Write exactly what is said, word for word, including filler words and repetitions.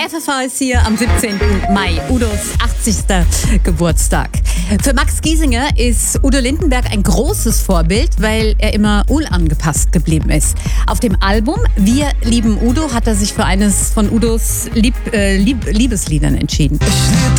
F F H ist hier am siebzehnten Mai, Udos achtzigster Geburtstag. Für Max Giesinger ist Udo Lindenberg ein großes Vorbild, weil er immer unangepasst geblieben ist. Auf dem Album Wir lieben Udo hat er sich für eines von Udos Lieb, äh, Lieb, Liebesliedern entschieden.